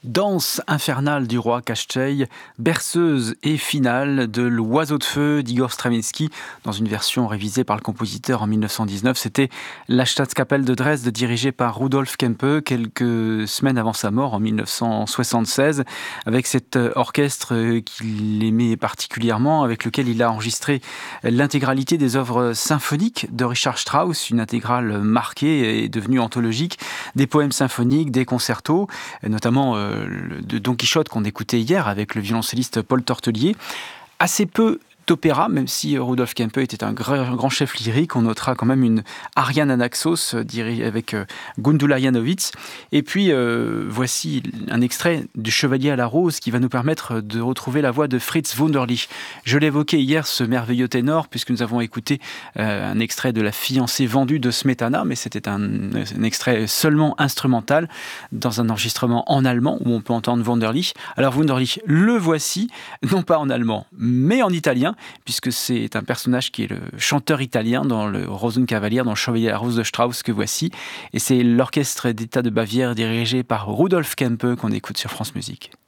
Danse infernale du roi Kaschtcheï, berceuse et finale de l'Oiseau de feu d'Igor Stravinsky, dans une version révisée par le compositeur en 1919. C'était la Staatskapelle de Dresde, dirigée par Rudolf Kempe, quelques semaines avant sa mort en 1976, avec cet orchestre qu'il aimait particulièrement, avec lequel il a enregistré l'intégralité des œuvres symphoniques de Richard Strauss, une intégrale marquée et devenue anthologique, des poèmes symphoniques, des concertos, notamment de Don Quichotte qu'on écoutait hier avec le violoncelliste Paul Tortelier. Assez peu d'opéra, même si Rudolf Kempe était un grand chef lyrique. On notera quand même une Ariane Anaxos avec Gundula Janowitz. Et puis, voici un extrait du Chevalier à la rose qui va nous permettre de retrouver la voix de Fritz Wunderlich. Je l'évoquais hier, ce merveilleux ténor, puisque nous avons écouté un extrait de La fiancée vendue de Smetana, mais c'était un extrait seulement instrumental, dans un enregistrement en allemand, où on peut entendre Wunderlich. Alors Wunderlich, le voici, non pas en allemand, mais en italien, puisque c'est un personnage qui est le chanteur italien dans le Rosenkavalier, dans le Chevalier à la rose de Strauss que voici. Et c'est l'orchestre d'État de Bavière dirigé par Rudolf Kempe qu'on écoute sur France Musique.